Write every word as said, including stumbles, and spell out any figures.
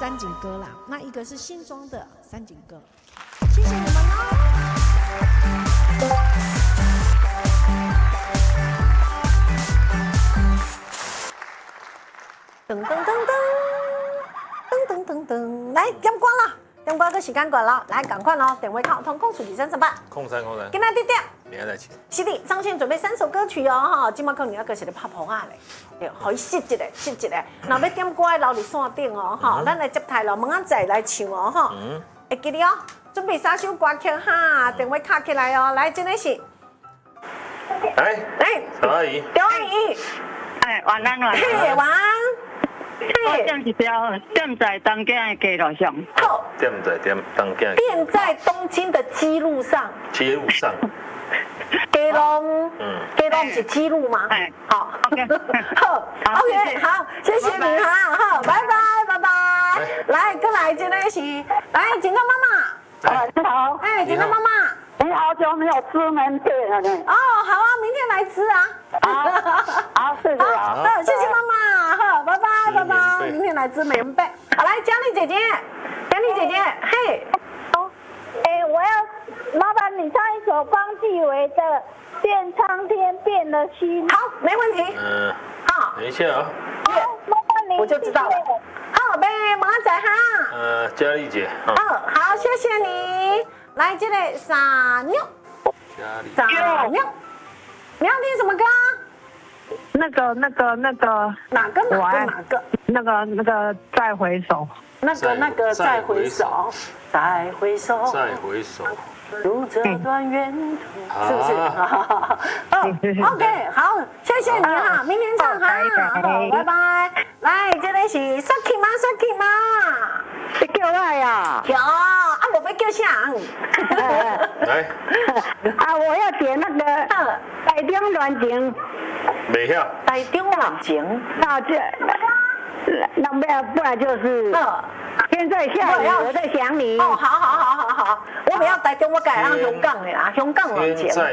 三井歌啦，那一个是新庄的三井歌，谢谢你们哦。噔噔噔噔噔噔噔，来点歌了，点歌的时间过了，来赶快喽，电话卡通空数第三十八， 空三空三， 跟他点点。 明天再请。 是的，张信准备三首歌曲哦，哈，今麦可能要搁是咧拍谱啊咧，对，可以试一下，试一下。若要点歌的留伫线顶哦，哈，咱来接台了，问仔仔来唱哦，哈。嗯。会记得哦，准备三首歌曲哈，电话卡起来哦，来，真的是。 来， 来， 曹阿姨。 刘阿姨。 哎，晚安晚安。 嘿，晚安。 我点一条点在东京的街路上。 好。 点在点东京。 点在东京的基路上。 街路上。 基隆， 嗯， 基隆是基路吗？ 哎， 好 ，OK， 好 ，OK，好，谢谢你哈，好，拜拜，拜拜。来，过来，这个是来警察妈妈。 哎，你好。 哎，警察妈妈。 你好久没有吃门店了呢。 哦，好啊，明天来吃啊。 好，好，谢谢啊。 好，谢谢妈妈，好，拜拜，拜拜，明天来吃棉被。好，来，佳丽姐姐，佳丽姐姐，嘿。 哎，我要麻烦你唱一首方季韦的《变苍天变了心》。 好，没问题。 嗯， 好， 等一下啊。 好，麻烦你。 我就知道了。好，呗，马仔哈。 呃，佳丽姐。 嗯，好，谢谢你。来，这个傻妞。 佳丽。 傻妞。你要听什么歌？ 那个、那个、那个。 哪个？哪个？哪个？ 那个、那个，再回首。 那个、那个，再回首。再回首。 再回首。 如这段远途， 嗯、 是不是？哦 ，OK， 好，谢谢你哈，明天唱哈，好，拜拜。来，这里是 Suki 吗 ？Suki 吗？ 你叫我呀？ 有，啊，我要叫啥？ 来。 啊，我要点那个《台中恋情》。 没晓。 台中恋情， 那这，那不然不然就是。现在下雨，我在想你。 哦，好好好好好，我不要台中，我改让香港的啦，香港恋情。